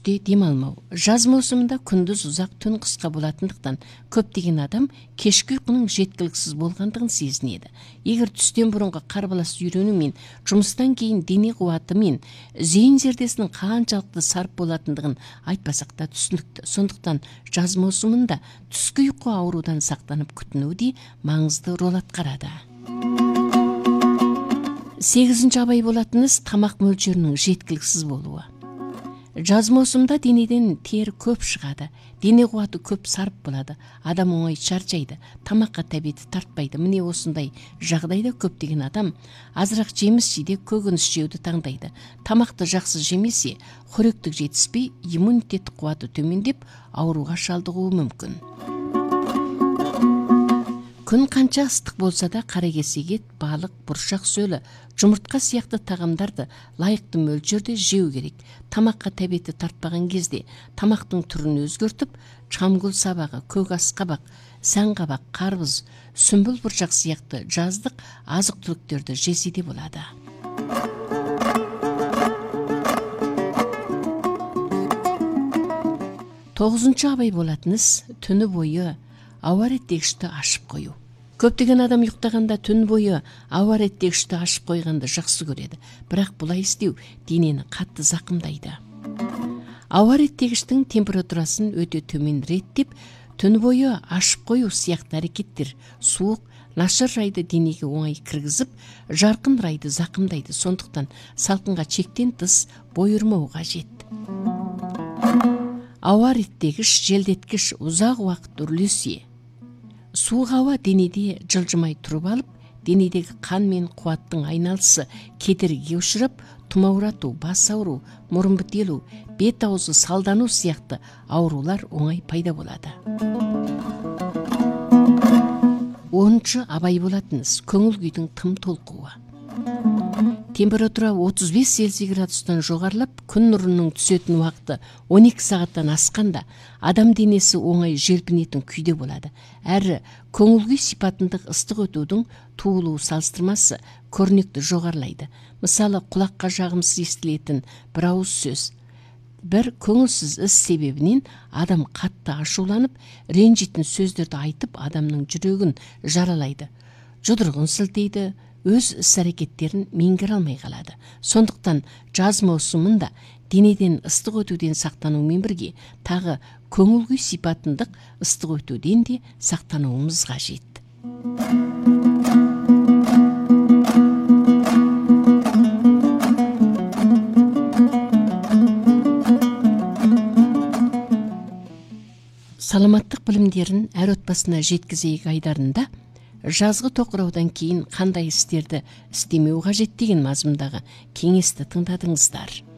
түсте демалмау. Жаз маусымында күндіз ұзақ, түн қысқа болатындықтан көптеген адам кешкі ұйқының жеткіліксіз болғандығын сезінеді. Егер түстен бұрынғы қарбалас үйрену мен жұмыстан кейін дене қуаты мен зейін зердесінің қаншалықты сарп болатындығын айтпасақ та түсінікті. Сондықтан жаз маусымында түскі ұйқы аурудан сақтанып күтіну де маңызды рол атқарады. 8-ші абай болатыныз тамақ мөлшерінің жеткіліксіз болуы. Жаз маусымда денеден тер көп шығады, дене қуаты көп сарп болады, адам оңай шаршайды, тамаққа тәбеті тартпайды. Міне осындай жағдайда көптеген адам азырақ жеміс жиде көкөніс жеуді таңдайды. Тамақты жақсы жемесе, қоректік жетіспей, иммунитет қуаты төмендеп, ауруға шалдығуы мүмкін. Күн қанша ыстық болса да қаракесек ет, балық, бұршақ сөлі, жұмыртқа сияқты тағамдарды лайықты мөлшерде жеу керек. Тамаққа тәбеті тартпаған кезде тамақтың түрін өзгертіп, шамгүл сабағы, көкас қабақ, сәнқабақ, қарбыз, сүмбіл бұршақ сияқты жаздық азық-түліктерді жесе де болады. Тоғызыншы абай болатыныз түні бойы ауа реттегішті ашып қою. Көптеген адам ұйықтағанда түн бойы ауа реттегішті ашып қойғанды жақсы көреді, бірақ бұлай істеу денені қатты зақымдайды. Ауа реттегіштің температурасын өте төмен реттеп, түн бойы ашып қою сияқты әрекеттер суық, нашар райды денеге оңай кіргізіп, жарқын райды зақымдайды. Сондықтан салқынға шектен тыс бой ұрмау қажет. Ауа реттегіш, желдеткіш ұзақ уақыт үрлесе, суық ауа денеде жылжымай тұрып алып, денедегі қан мен қуаттың айналысы кедергіге ұшырап, тұмаурату, бас ауру, мұрын бітелу, бет аузы салдану сияқты аурулар оңай пайда болады. 10-ші абай болатыныз көңіл күйдің тым толқуы. Температура 35 Цельсий градустан жоғарылап, күн нұрының түсетін уақыты 12 сағаттан асқанда, адам денесі оңай желпінетін күйде болады. Әрі, көңіл күй сипатындық ыстық өтудің туылу салыстырмасы көрнекті жоғарылайды. Мысалы, құлаққа жағымсыз естілетін бір ауыз сөз, бір көңілсіз іс себебінен адам қатты ашуланып, ренжитін сөздерді айтып, адамның жүрегін жаралайды. Жұдырығын сілтейді, өз іс-әрекеттерін меңгере алмай қалады. Сондықтан жаз маусымында денеден ыстық өтуден сақтанумен бірге, тағы көңіл күй сипатындық ыстық өтуден де сақтануымыз қажет. Саламаттық білімдерін әр отбасына жеткізейік айдарында жазғы тоқыраудан кейін қандай істерді істемеу қажет деген мазмұндағы кеңесті тыңдадыңыздар.